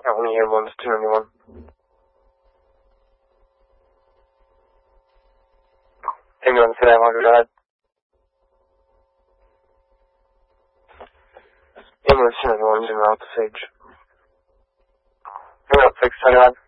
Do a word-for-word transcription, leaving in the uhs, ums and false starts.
County Ambulance two ninety-one. Ambulance today, I'll go ahead. Ambulance two ninety-one, zoom out the sage. Bring up six, turn around.